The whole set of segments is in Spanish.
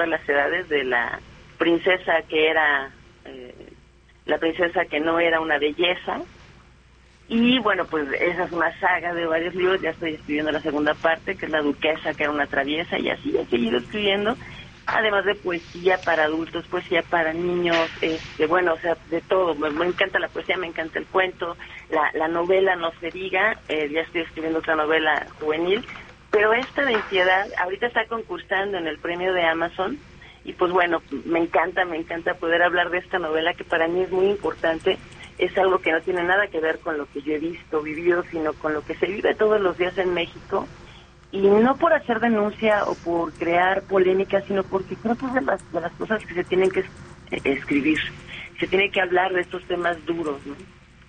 las edades de la princesa que era, la princesa que no era una belleza. Y bueno, pues esa es una saga de varios libros. Ya estoy escribiendo la segunda parte, que es La duquesa, que era una traviesa, y así he seguido escribiendo, además de poesía para adultos, poesía para niños, bueno, o sea, de todo. Me encanta la poesía, me encanta el cuento, la novela, no se diga. Ya estoy escribiendo otra novela juvenil, pero esta de Impiedad ahorita está concursando en el premio de Amazon, y pues bueno, me encanta poder hablar de esta novela, que para mí es muy importante. Es algo que no tiene nada que ver con lo que yo he visto, vivido, sino con lo que se vive todos los días en México. Y no por hacer denuncia o por crear polémica, sino porque creo que es de las cosas que se tienen que escribir. Se tiene que hablar de estos temas duros, ¿no?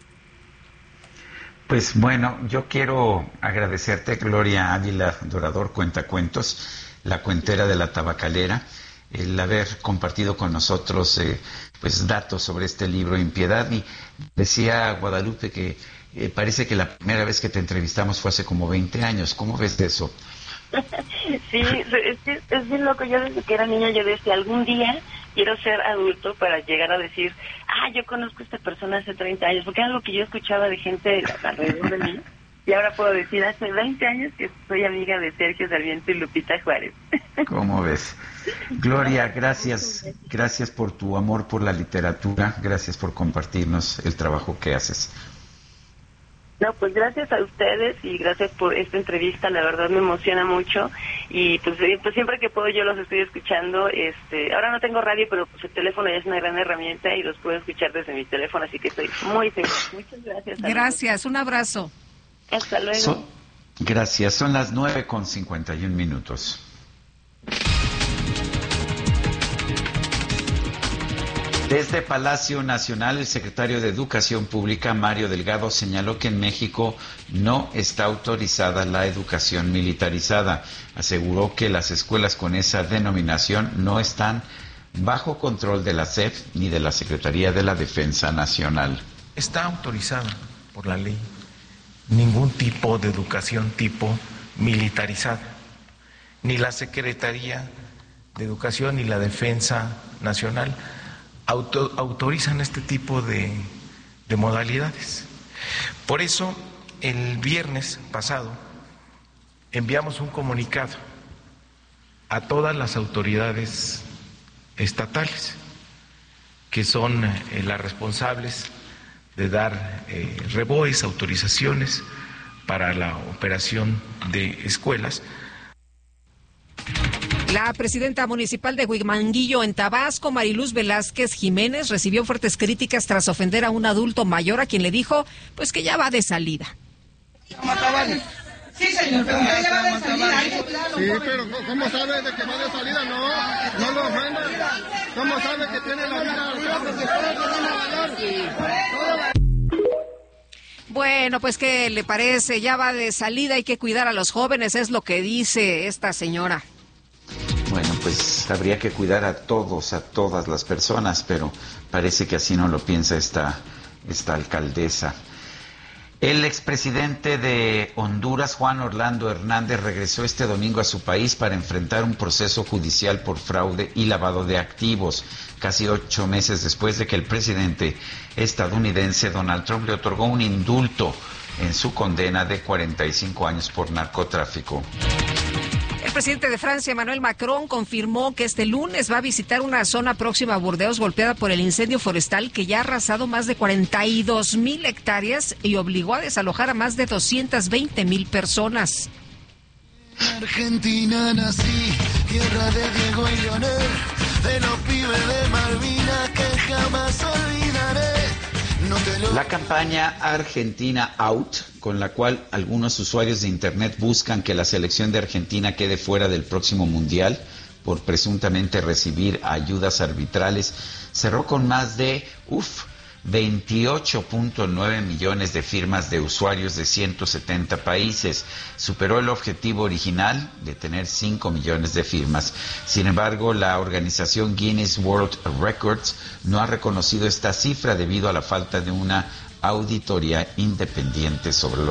Pues bueno, yo quiero agradecerte, Gloria Ávila Dorador, Cuentacuentos, la cuentera de La Tabacalera, el haber compartido con nosotros pues datos sobre este libro Impiedad. Y decía Guadalupe que parece que la primera vez que te entrevistamos fue hace como 20 años. ¿Cómo ves de eso? Sí, es bien loco. Yo desde que era niña yo decía, algún día quiero ser adulto para llegar a decir, yo conozco a esta persona hace 30 años, porque era algo que yo escuchaba de gente alrededor de mí. Y ahora puedo decir, hace 20 años que soy amiga de Sergio Sarmiento y Lupita Juárez. ¿Cómo ves? Gloria, gracias por tu amor por la literatura, gracias por compartirnos el trabajo que haces. No, pues gracias a ustedes y gracias por esta entrevista, la verdad me emociona mucho, y pues siempre que puedo yo los estoy escuchando. Ahora no tengo radio, pero pues el teléfono ya es una gran herramienta y los puedo escuchar desde mi teléfono, así que estoy muy feliz. Muchas gracias. Gracias, un abrazo. Hasta luego. Gracias, son las 9:51. Desde Palacio Nacional, el secretario de Educación Pública, Mario Delgado, señaló que en México no está autorizada la educación militarizada. Aseguró que las escuelas con esa denominación no están bajo control de la SEP ni de la Secretaría de la Defensa Nacional. Está autorizada por la ley ningún tipo de educación tipo militarizada. Ni la Secretaría de Educación ni la Defensa Nacional autorizan este tipo de modalidades. Por eso, el viernes pasado enviamos un comunicado a todas las autoridades estatales, que son las responsables de dar reboes, autorizaciones para la operación de escuelas. La presidenta municipal de Huimanguillo, en Tabasco, Mariluz Velázquez Jiménez, recibió fuertes críticas tras ofender a un adulto mayor a quien le dijo pues que ya va de salida. Sí, señor, pero ya va de salida. Sí, pero ¿cómo sabe de que va de salida? No lo ofenda. ¿Cómo sabe que tiene la vida? Bueno, pues ¿qué le parece? Ya va de salida, hay que cuidar a los jóvenes, es lo que dice esta señora. Bueno, pues habría que cuidar a todos, a todas las personas, pero parece que así no lo piensa esta alcaldesa. El expresidente de Honduras, Juan Orlando Hernández, regresó este domingo a su país para enfrentar un proceso judicial por fraude y lavado de activos, casi 8 meses después de que el presidente estadounidense Donald Trump le otorgó un indulto en su condena de 45 años por narcotráfico. El presidente de Francia, Emmanuel Macron, confirmó que este lunes va a visitar una zona próxima a Burdeos golpeada por el incendio forestal que ya ha arrasado más de 42,000 hectáreas y obligó a desalojar a más de 220,000 personas. En Argentina nací, tierra de Diego y Leonel, de los pibes de Malvinas que jamás olvidaré. La campaña Argentina Out, con la cual algunos usuarios de Internet buscan que la selección de Argentina quede fuera del próximo Mundial por presuntamente recibir ayudas arbitrales, cerró con más de 28.9 millones de firmas de usuarios de 170 países. Superó el objetivo original de tener 5 millones de firmas. Sin embargo, la organización Guinness World Records no ha reconocido esta cifra debido a la falta de una auditoría independiente sobre